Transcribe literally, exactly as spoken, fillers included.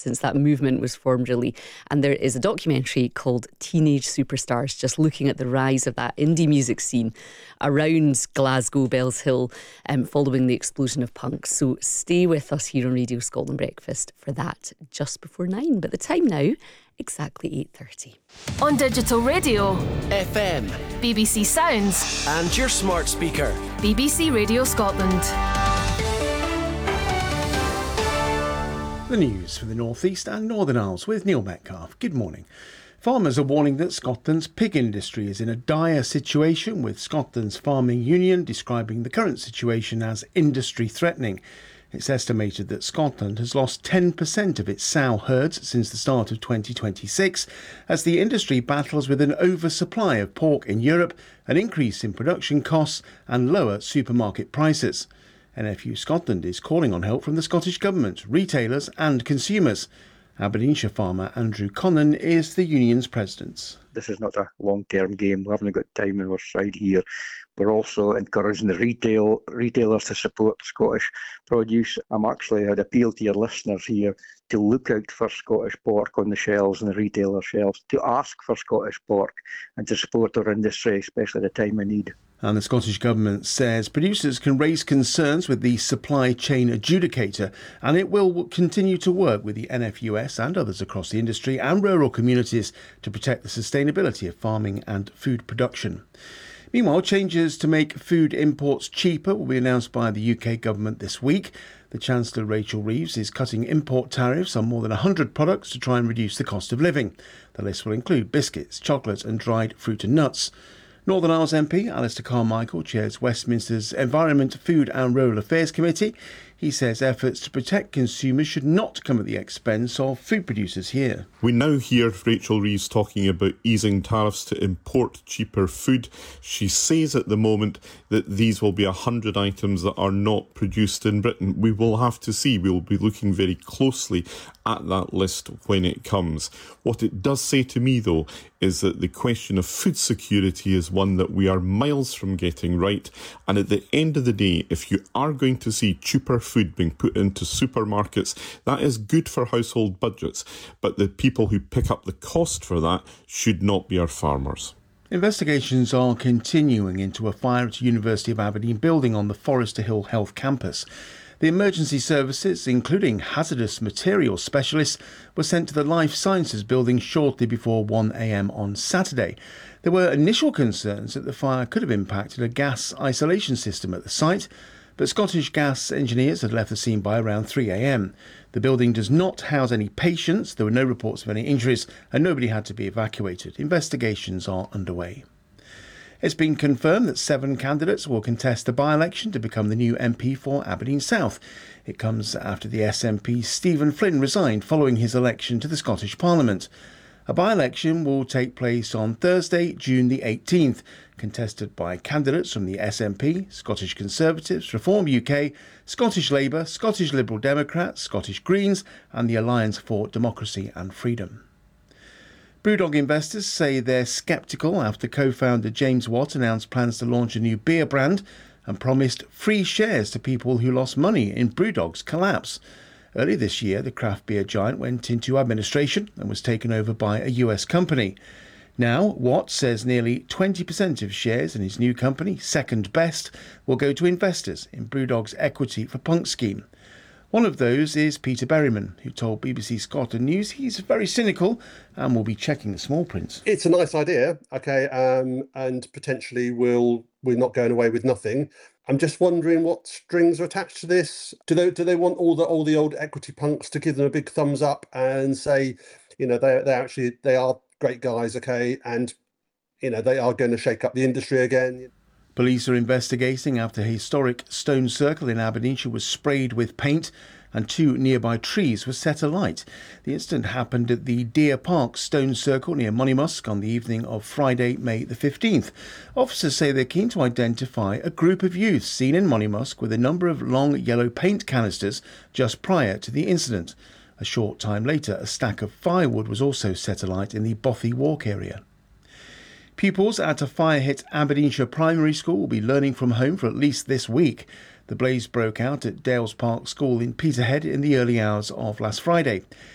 since that movement was formed, really. And there is a documentary called Teenage Superstars, just looking at the rise of that indie music scene around Glasgow, Bells Hill, um, following the explosion of punk. So stay with us here on Radio Scotland Breakfast for that just before nine. But the time now, exactly eight thirty. On digital radio, F M, B B C Sounds, and your smart speaker, B B C Radio Scotland. The news for the North East and Northern Isles with Neil Metcalf. Good morning. Farmers are warning that Scotland's pig industry is in a dire situation, with Scotland's Farming Union describing the current situation as industry threatening. It's estimated that Scotland has lost ten percent of its sow herds since the start of twenty twenty-six, as the industry battles with an oversupply of pork in Europe, an increase in production costs and lower supermarket prices. N F U Scotland is calling on help from the Scottish Government, retailers and consumers. Aberdeenshire farmer Andrew Connan is the union's president. This is not a long-term game. We haven't got time on our side here. We're also encouraging the retail retailers to support Scottish produce. I'm actually, I'd appeal to your listeners here to look out for Scottish pork on the shelves and the retailer shelves, to ask for Scottish pork and to support our industry, especially at a time of need. And the Scottish Government says producers can raise concerns with the supply chain adjudicator, and it will continue to work with the N F U S and others across the industry and rural communities to protect the sustainability of farming and food production. Meanwhile, changes to make food imports cheaper will be announced by the U K Government this week. The Chancellor, Rachel Reeves, is cutting import tariffs on more than one hundred products to try and reduce the cost of living. The list will include biscuits, chocolate and dried fruit and nuts. Northern Isles M P Alistair Carmichael chairs Westminster's Environment, Food and Rural Affairs Committee. He says efforts to protect consumers should not come at the expense of food producers here. We now hear Rachel Reeves talking about easing tariffs to import cheaper food. She says at the moment that these will be one hundred items that are not produced in Britain. We will have to see. We will be looking very closely at that list when it comes. What it does say to me, though, is that the question of food security is one that we are miles from getting right. And at the end of the day, if you are going to see cheaper food being put into supermarkets, that is good for household budgets. But the people who pick up the cost for that should not be our farmers. Investigations are continuing into a fire at a University of Aberdeen building on the Forester Hill Health Campus. The emergency services, including hazardous materials specialists, were sent to the Life Sciences building shortly before one a m on Saturday. There were initial concerns that the fire could have impacted a gas isolation system at the site, but Scottish Gas engineers had left the scene by around three a m. The building does not house any patients, there were no reports of any injuries, and nobody had to be evacuated. Investigations are underway. It's been confirmed that seven candidates will contest the by-election to become the new M P for Aberdeen South. It comes after the S N P's Stephen Flynn resigned following his election to the Scottish Parliament. A by-election will take place on Thursday, June the eighteenth, contested by candidates from the S N P, Scottish Conservatives, Reform U K, Scottish Labour, Scottish Liberal Democrats, Scottish Greens and the Alliance for Democracy and Freedom. Brewdog investors say they're sceptical after co-founder James Watt announced plans to launch a new beer brand and promised free shares to people who lost money in Brewdog's collapse. Early this year, the craft beer giant went into administration and was taken over by a U S company. Now, Watt says nearly twenty percent of shares in his new company, Second Best, will go to investors in Brewdog's Equity for Punk scheme. One of those is Peter Berryman, who told B B C Scotland News he's very cynical and will be checking the small print. It's a nice idea, okay, um, and potentially we'll, we're not going away with nothing. I'm just wondering what strings are attached to this. Do they do they want all the all the old equity punks to give them a big thumbs up and say, you know, they they actually they are great guys, okay, and you know they are going to shake up the industry again. Police are investigating after a historic stone circle in Aberdeenshire was sprayed with paint and two nearby trees were set alight. The incident happened at the Deer Park Stone Circle near Monymusk on the evening of Friday, May the fifteenth. Officers say they're keen to identify a group of youths seen in Monymusk with a number of long yellow paint canisters just prior to the incident. A short time later, a stack of firewood was also set alight in the Bothy Walk area. Pupils at a fire-hit Aberdeenshire primary school will be learning from home for at least this week. The blaze broke out at Dales Park School in Peterhead in the early hours of last Friday.